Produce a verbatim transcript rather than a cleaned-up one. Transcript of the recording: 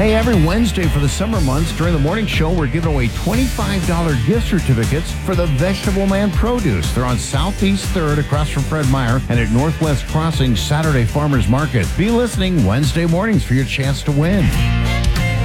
Hey, every Wednesday for the summer months during the morning show, we're giving away twenty-five dollars gift certificates for the Vegetable Man Produce. They're on Southeast third across from Fred Meyer and at Northwest Crossing Saturday Farmers Market. Be listening Wednesday mornings for your chance to win.